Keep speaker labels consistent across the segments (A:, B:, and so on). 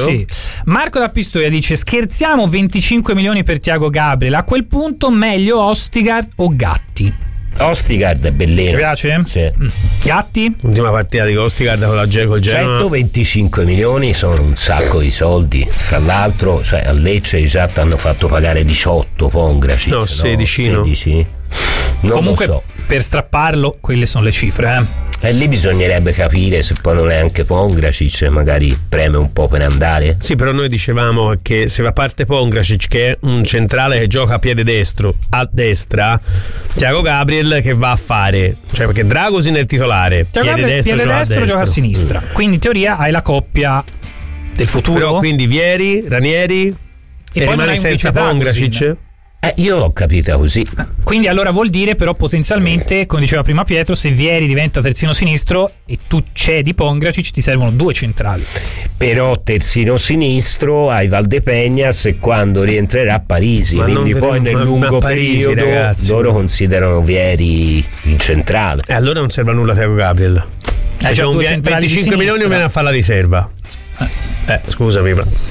A: Sì. Marco da Pistoia dice: scherziamo, 25 milioni per Thiago Gabriel, a quel punto meglio Ostigard o Gatti?
B: Ostigard è bellino.
A: Ti piace?
B: Sì.
A: Gatti?
C: L'ultima partita di Ostigard con la Genoa.
B: 125 milioni sono un sacco di soldi. Fra l'altro, cioè, a Lecce già ti hanno fatto pagare 18 Pongracic.
C: No, 16.
B: 16. Non
A: comunque
B: lo so.
A: Per strapparlo quelle sono le cifre,
B: E lì bisognerebbe capire se poi non è anche Pongracic, magari preme un po' per andare.
C: Sì, però noi dicevamo che se a parte Pongracic, che è un centrale che gioca a piede destro, a destra, Thiago Gabriel che va a fare? Cioè, perché Dragosin è il titolare, piede destro gioca a
A: sinistra. Quindi in teoria hai la coppia del futuro.
C: Però quindi Vieri, Ranieri e
A: poi
C: rimane senza Pongracic?
B: Io l'ho capita così.
A: Quindi allora vuol dire però potenzialmente, come diceva prima Pietro, se Vieri diventa terzino sinistro e tu cedi Pongracic, ti servono 2 centrali.
B: Però terzino sinistro hai Valdepeñas e quando rientrerà Parisi, quindi poi nel lungo
C: Parisi,
B: periodo
C: ragazzi,
B: loro considerano Vieri in centrale.
C: E allora non serve a nulla Thiago Gabriel. C'è un 25 milioni o viene a fare la riserva? Scusami.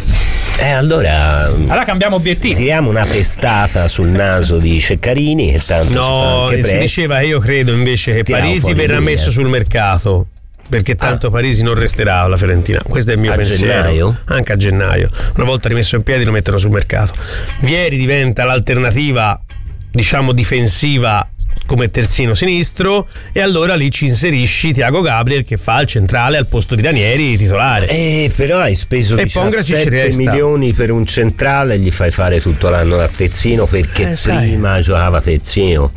B: Allora
A: cambiamo obiettivo.
B: Tiriamo una testata sul naso di Ceccarini, che tanto ci fa anche
C: si diceva, io credo invece che Parisi verrà messo sul mercato, perché tanto Parisi non resterà alla Fiorentina. Questo è il mio pensiero.
B: Gennaio?
C: Anche a gennaio, una volta rimesso in piedi lo mettono sul mercato. Vieri diventa l'alternativa, diciamo, difensiva come terzino sinistro, e allora lì ci inserisci Thiago Gabriel che fa il centrale al posto di Ranieri titolare.
B: Però hai speso 17 milioni per un centrale, gli fai fare tutto l'anno da terzino perché prima giocava terzino.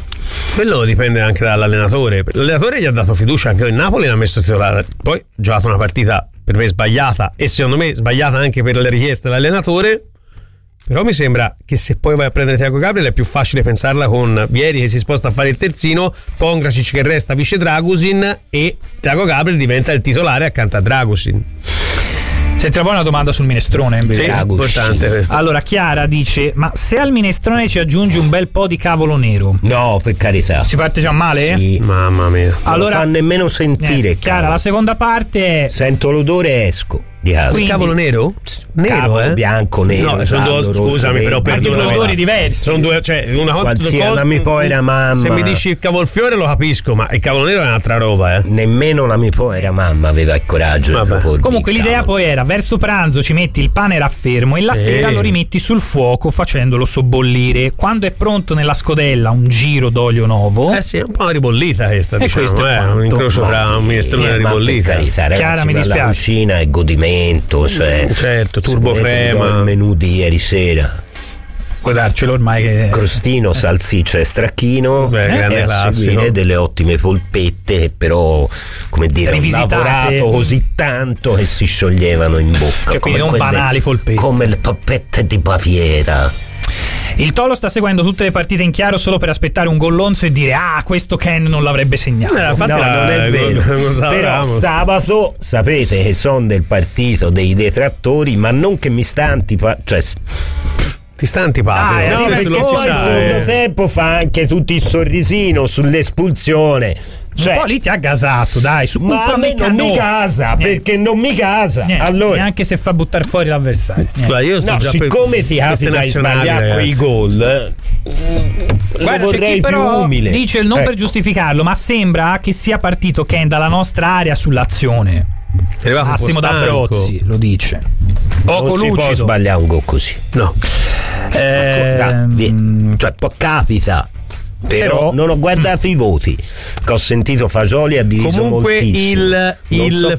C: Quello dipende anche dall'allenatore. L'allenatore gli ha dato fiducia, anche in Napoli l'ha messo titolare, poi ha giocato una partita per me sbagliata, e secondo me sbagliata anche per le richieste dell'allenatore. Però mi sembra che se poi vai a prendere Thiago Gabriel è più facile pensarla con Vieri che si sposta a fare il terzino, Pongracic che resta vice Dragosin e Thiago Gabriel diventa il titolare accanto a Dragosin.
A: Senti, poi una domanda sul minestrone invece.
C: Sì, importante questo.
A: Allora Chiara dice: ma se al minestrone ci aggiungi un bel po' di cavolo nero?
B: No, per carità.
A: Si parte già male?
B: Sì.
C: Mamma mia.
B: Allora, non fa nemmeno sentire.
A: Chiara, la seconda parte è...
B: Sento l'odore e esco di casa.
C: Quindi, cavolo nero?
B: Nero, bianco, nero.
C: No, sono due, scusami, però per
A: due odori diversi.
C: Sono due, cioè una
B: la mia povera mamma.
C: Se mi dici il cavolfiore lo capisco, ma il cavolo nero è un'altra roba,
B: Nemmeno la mia povera mamma aveva il coraggio di propormi.
A: Comunque l'idea poi era: verso pranzo ci metti il pane raffermo e la sera lo rimetti sul fuoco facendolo sobbollire. Quando è pronto nella scodella un giro d'olio nuovo.
C: Sì, è un po' ribollita questa,
A: e
C: diciamo,
A: questo è
C: un incrocio tra un minestrone e una ribollita.
B: Chiara, mi dispiace. La cucina è godimento, cioè,
C: certo, turbo crema.
B: Il menù di ieri sera.
A: Puoi darcelo ormai che...
B: crostino, salsiccia e stracchino, e a seguire delle ottime polpette che però, come dire, ho lavorato così tanto che si scioglievano in bocca,
A: cioè, come non banali polpette,
B: come le polpette di Baviera.
A: Il Tolo sta seguendo tutte le partite in chiaro solo per aspettare un gollonzo e dire: questo Ken non l'avrebbe segnato.
B: No, non è vero. Però sabato sapete che sono del partito dei detrattori, ma non che mi sta
C: ti sta antipatico.
B: No, perché poi il secondo tempo fa anche tutti il sorrisino sull'espulsione.
A: Un po' lì ti ha gasato, dai.
B: Ma a me non mi casa, perché non mi casa. Allora,
A: neanche se fa buttare fuori l'avversario.
B: Siccome ti capita di sbagliare quei gol,
A: guarda, c'è chi però dice, non per giustificarlo, ma sembra che sia partito Ken dalla nostra area sull'azione. Massimo D'Abrozzi lo dice.
B: Non si può sbagliare un gol così.
C: No.
B: Cioè, capita. Però non ho guardato i voti, che ho sentito Fagioli ha diviso moltissimo.
C: Il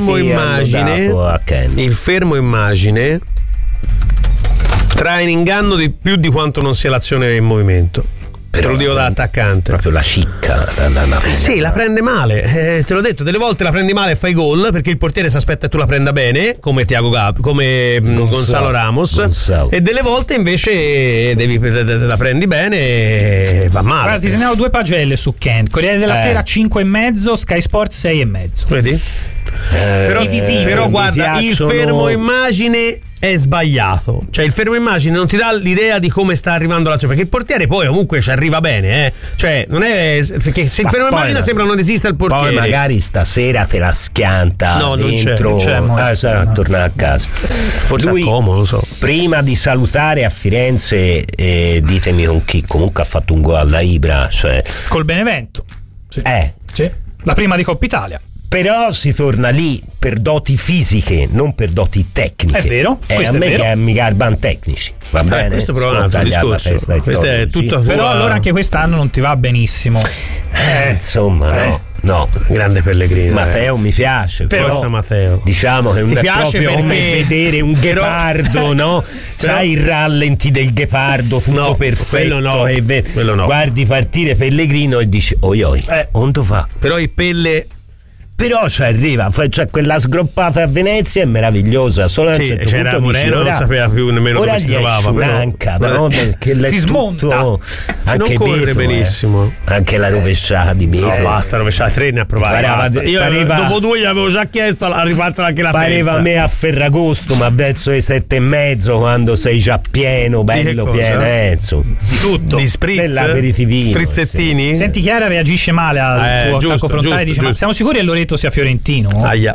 C: fermo immagine trae in inganno di più di quanto non sia l'azione in movimento. Te lo dico da attaccante.
B: Proprio la cicca.
C: Sì, la prende male. Te l'ho detto, delle volte la prendi male e fai gol perché il portiere si aspetta che tu la prenda bene, come Gonzalo Ramos. E delle volte invece la prendi bene e va male.
A: Guarda, ti segnalo 2 pagelle su Ken. Corriere della Sera 5,5, Sky Sport 6,5.
C: Vedi? Però guarda, il fermo immagine è sbagliato. Cioè il fermo immagine non ti dà l'idea di come sta arrivando l'azione, perché il portiere poi comunque ci arriva bene, cioè non è, perché se il fermo immagine sembra non esista il portiere.
B: Poi magari stasera te la schianta dentro, non c'è, tornare a casa.
C: Forse lui, a Como, lo so.
B: Prima di salutare a Firenze, ditemi con chi comunque ha fatto un gol alla Ibra, cioè
A: col Benevento.
B: Sì.
A: La prima di Coppa Italia.
B: Però si torna lì per doti fisiche, non per doti tecniche.
A: È vero.
B: A me che mi garbano tecnici, va bene?
C: Questo però è un altro discorso. Questo è tutto
A: però allora anche quest'anno non ti va benissimo.
B: Insomma, no,
C: grande Pellegrino.
B: Matteo mi piace,
C: però forza Matteo.
B: Diciamo che non è proprio come vedere un ghepardo, no? Sai il rallenti del ghepardo tutto perfetto, quello no. Guardi partire Pellegrino e dici oi, onto fa.
C: Però i Pelle
B: però ci arriva, cioè quella sgroppata a Venezia è meravigliosa, solo a un certo
C: c'era
B: punto
C: Moreno, non sapeva più nemmeno
B: ora
C: come si trovava,
B: però perché
A: si smonta,
B: anche
C: non corre benissimo,
B: anche la rovesciata di Beto,
C: basta rovesciata 3 ne ha provate, dopo 2 gli avevo già chiesto, ha rifatto anche la
B: pareva
C: terza.
B: Me a Ferragosto, ma verso le 7:30 quando sei già pieno, bello pieno,
A: di tutto,
C: di spritz,
A: sprizzettini. Senti, Chiara reagisce male al tuo attacco frontale, dice ma siamo sicuri che Loreto sia fiorentino?
B: Aia.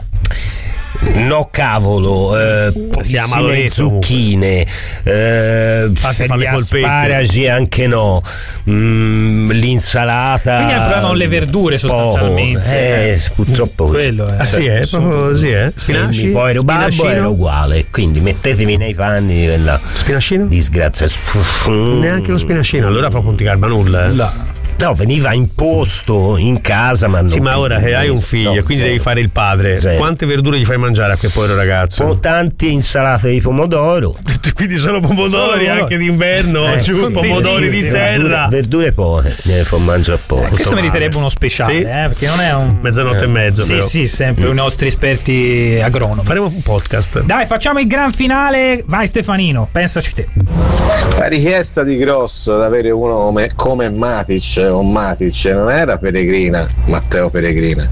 B: No cavolo, zucchine, gli asparagi anche no, l'insalata.
A: Quindi il problema con le verdure sostanzialmente.
B: Purtroppo
A: quello è.
C: Sì, è proprio così,
B: Spinaci. Poi Rubabbo era uguale, quindi mettetevi nei panni di quella
C: spinacino?
B: Disgrazia.
C: Neanche lo spinacino, allora proprio non ti garba nulla.
B: No, veniva imposto in casa, ma non.
C: Sì, ma ora che hai un figlio, quindi devi fare il padre. Quante verdure gli fai mangiare a quel povero ragazzo?
B: Con tante insalate di pomodoro.
C: Quindi solo pomodori anche d'inverno, pomodori di serra.
B: Verdure poche, ne fa mangiare poco.
A: Questo meriterebbe uno speciale, perché non è un.
C: Mezzanotte e mezzo.
A: Sì, sempre i nostri esperti agronomi.
C: Faremo un podcast.
A: Dai, facciamo il gran finale. Vai Stefanino, pensaci te.
D: La richiesta di Grosso ad avere uno come Matic non era Peregrina, Matteo Peregrina,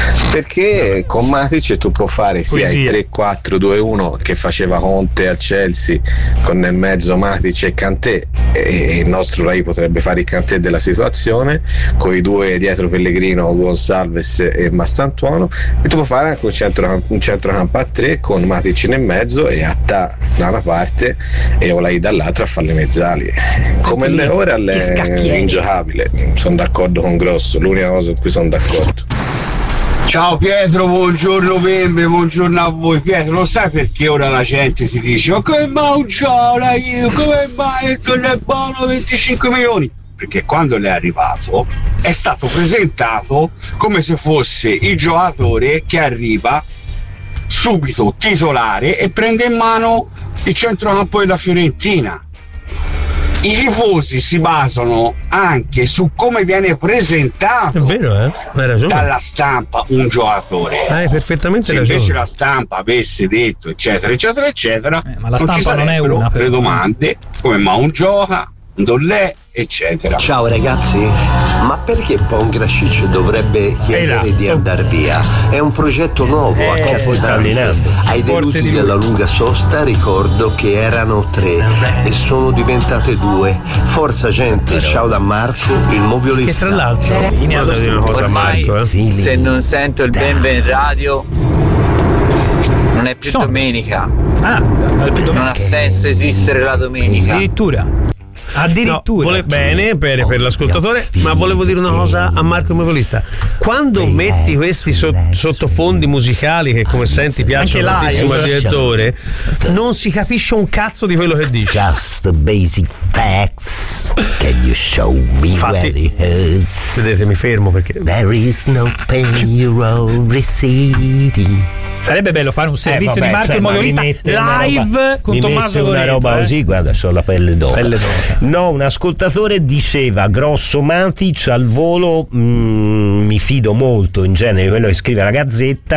D: perché con Matic tu puoi fare sia il 3-4-2-1 che faceva Conte al Chelsea con nel mezzo Matic e Kanté, e il nostro Rai potrebbe fare il Kanté della situazione con i due dietro Pellegrino, Gonçalves e Massantuono, e tu puoi fare anche un centrocampo a 3 con Matic nel mezzo e Atta da una parte e Olai dall'altra a fare le mezzali. Come ora è ingiocabile. Sono d'accordo con Grosso, l'unica cosa in cui sono d'accordo.
E: Ciao Pietro, buongiorno Pembe, buongiorno a voi. Pietro, lo sai perché ora la gente si dice ma come mai un giorno io, come mai non è buono 25 milioni? Perché quando l'è arrivato è stato presentato come se fosse il giocatore che arriva subito titolare e prende in mano il centrocampo della Fiorentina. I tifosi si basano anche su come viene presentato,
C: è vero, hai ragione,
E: dalla stampa un giocatore.
C: Hai perfettamente
E: se
C: ragione.
E: Invece la stampa avesse detto eccetera,
A: ma la stampa non è una
E: le domande come ma un gioca, dov'è, eccetera.
F: Ciao ragazzi, ma perché Pongracic dovrebbe chiedere di andare via? È un progetto nuovo, ai delusi della lunga sosta ricordo che erano 3 e sono diventate 2. Forza gente, ciao da Marco, il moviolista.
C: Che tra l'altro una cosa Marco,
G: se non sento il Benve in radio non è più domenica. Non ha senso esistere la domenica.
A: Addirittura
C: bene per l'ascoltatore, ma volevo dire una cosa a Marco Movolista. Quando metti questi sottofondi musicali che come senti piacciono tantissimo al direttore, non si capisce un cazzo di quello che dice.
B: Just the basic facts. Can you show me where it hurts?
C: Vedete, mi fermo perché
B: there is no payroll receding.
A: Sarebbe bello fare un servizio di Marco il motorista live con Tommaso Loreto.
B: Una roba così, guarda, c'ho la pelle d'oro. No, un ascoltatore diceva Grosso Matic al volo, mi fido molto in genere di quello che scrive la Gazzetta,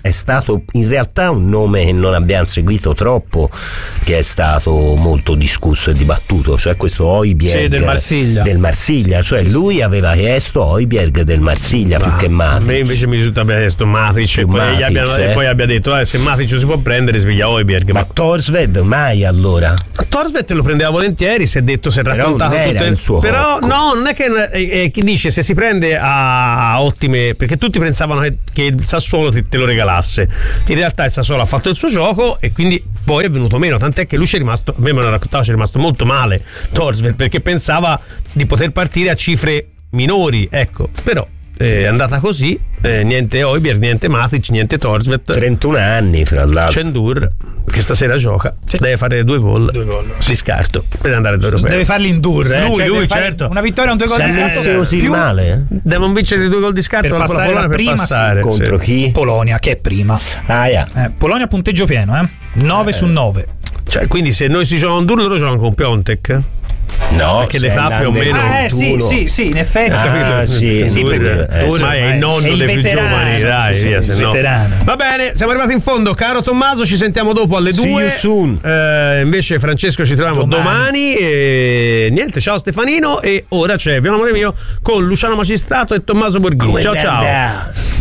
B: è stato in realtà un nome che non abbiamo seguito troppo, che è stato molto discusso e dibattuto, cioè questo Højbjerg del Marsiglia, cioè lui aveva chiesto Højbjerg del Marsiglia più che Matic.
C: A me invece mi risulta abbia chiesto Matic e poi abbia detto se Matic si può prendere sveglia Højbjerg.
B: Ma Thorstvedt mai allora?
C: Thorstvedt lo prendeva volentieri, si è detto, si è raccontato tutto
B: il suo
C: però no, non è che chi dice se si prende a ottime, perché tutti pensavano che il Sassuolo te lo regalasse, in realtà il Sassuolo ha fatto il suo gioco e quindi poi è venuto meno, tant'è che lui ci è rimasto, a me me lo raccontava, ci è rimasto molto male Thorstvedt, perché pensava di poter partire a cifre minori, ecco, però è andata così, niente Højbjerg, niente Matic, niente Thorstvedt.
B: 31 anni fra l'altro.
C: Cendur che stasera gioca, deve fare 2 gol di scarto per andare all'Europeo.
A: Deve farli in dur,
C: lui certo.
A: Una vittoria, un 2 gol di scarto.
B: Più male.
C: Devono vincere 2 gol di scarto
A: per passare
C: Polonia,
A: per passare
B: contro chi?
A: Polonia, che è prima. Polonia punteggio pieno, 9 su 9.
C: Cioè, quindi se noi si gioca un dur, loro giocano con Piontek.
B: No,
C: perché l'età più o meno.
A: Sì, in effetti.
C: Ormai è il nonno dei più giovani, dai, via, se no. Va bene, siamo arrivati in fondo, caro Tommaso, ci sentiamo dopo alle 2. Invece Francesco ci troviamo domani e niente, ciao Stefanino, e ora c'è Viola Amore Mio con Luciano Magistrato e Tommaso Borghini. Ciao.